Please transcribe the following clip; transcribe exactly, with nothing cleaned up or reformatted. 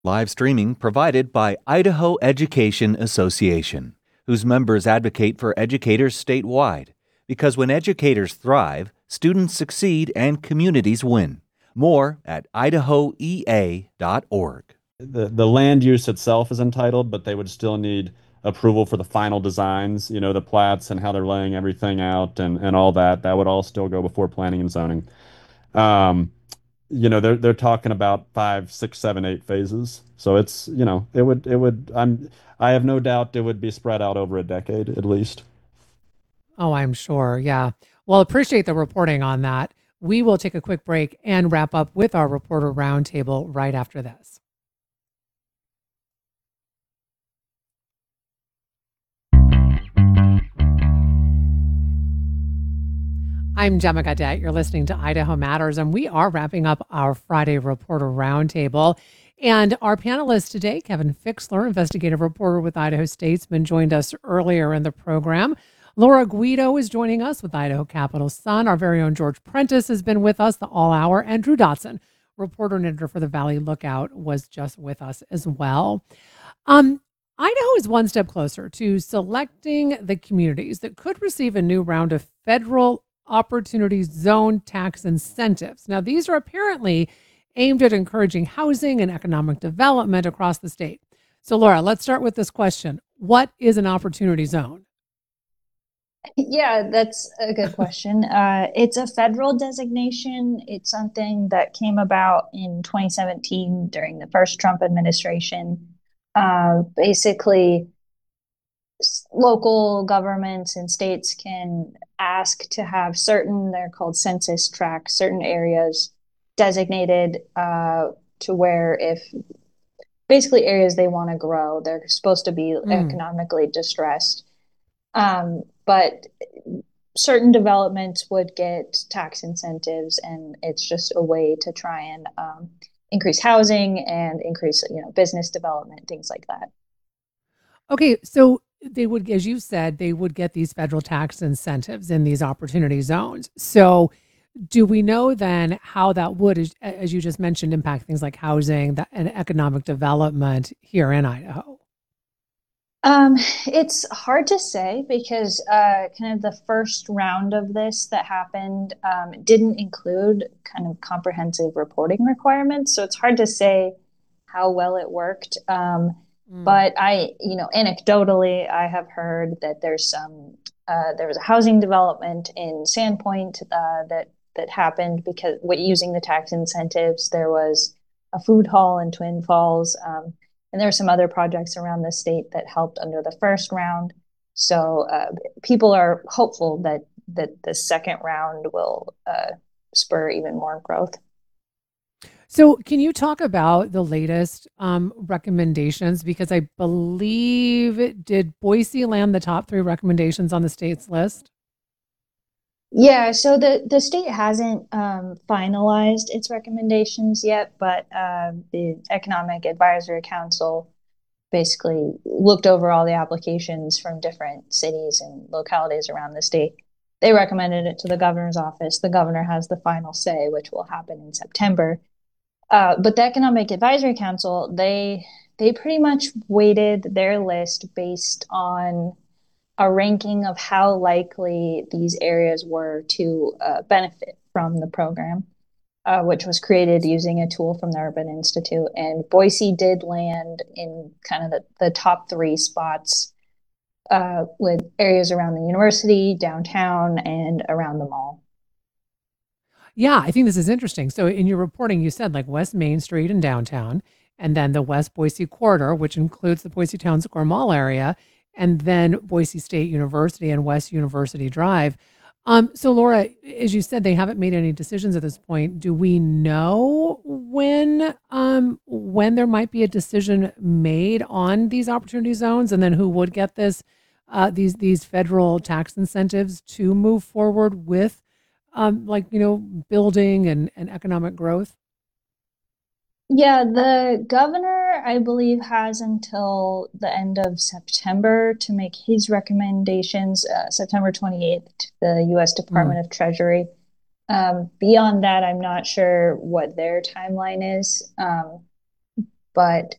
Live streaming provided by Idaho Education Association, whose members advocate for educators statewide. Because when educators thrive, students succeed and communities win. More at idaho e a dot org. The, the land use itself is entitled, but they would still need approval for the final designs, you know, the plats and how they're laying everything out and, and all that. That would all still go before planning and zoning. Um, you know, they're they're talking about five, six, seven, eight phases. So it's, you know, it would it would I'm I have no doubt it would be spread out over a decade at least. Oh, I'm sure. Yeah. Well, appreciate the reporting on that. We will take a quick break and wrap up with our reporter roundtable right after this. I'm Gemma Gadet. You're listening to Idaho Matters, and we are wrapping up our Friday Reporter Roundtable. And our panelist today, Kevin Fixler, investigative reporter with Idaho Statesman, joined us earlier in the program. Laura Guido is joining us with Idaho Capital Sun. Our very own George Prentice has been with us the all hour. And Drew Dotson, reporter and editor for the Valley Lookout, was just with us as well. Um, Idaho is one step closer to selecting the communities that could receive a new round of federal Opportunity Zone tax incentives. Now, these are apparently aimed at encouraging housing and economic development across the state. So, Laura, let's start with this question. What is an Opportunity Zone? Yeah, that's a good question. Uh, it's a federal designation. It's something that came about in twenty seventeen during the first Trump administration. Uh, basically, local governments and states can ask to have certain, they're called census tracts, certain areas designated uh, to where if basically areas they want to grow, they're supposed to be mm. economically distressed. Um, but certain developments would get tax incentives, and it's just a way to try and um, increase housing and increase, you know, business development, things like that. Okay, so they would, as you said, they would get these federal tax incentives in these opportunity zones. So do we know then how that would, as, as you just mentioned, impact things like housing that, and economic development here in Idaho? Um, it's hard to say because uh, kind of the first round of this that happened um, didn't include kind of comprehensive reporting requirements. So it's hard to say how well it worked. Um, mm. But I, you know, anecdotally, I have heard that there's some, uh, there was a housing development in Sandpoint uh, that that happened because using the tax incentives. There was a food hall in Twin Falls. Um, And there are some other projects around the state that helped under the first round. So uh, people are hopeful that that the second round will uh, spur even more growth. So can you talk about the latest um, recommendations? Because I believe, did Boise land the top three recommendations on the state's list? Yeah, so the, the state hasn't um, finalized its recommendations yet, but uh, the Economic Advisory Council basically looked over all the applications from different cities and localities around the state. They recommended it to the governor's office. The governor has the final say, which will happen in September. Uh, but the Economic Advisory Council, they they pretty much weighted their list based on a ranking of how likely these areas were to uh, benefit from the program, uh, which was created using a tool from the Urban Institute. And Boise did land in kind of the, the top three spots uh, with areas around the university, downtown, and around the mall. Yeah, I think this is interesting. So in your reporting, you said like West Main Street and downtown, and then the West Boise corridor, which includes the Boise Town Square Mall area, and then Boise State University and West University Drive. Um, so Laura, as you said, they haven't made any decisions at this point. Do we know when um, when there might be a decision made on these opportunity zones, and then who would get this uh, these these federal tax incentives to move forward with um, like, you know, building and, and economic growth? Yeah, the governor, I believe, has until the end of September to make his recommendations, uh, September twenty-eighth, to the U S Department mm. of Treasury. Um, beyond that, I'm not sure what their timeline is. Um, but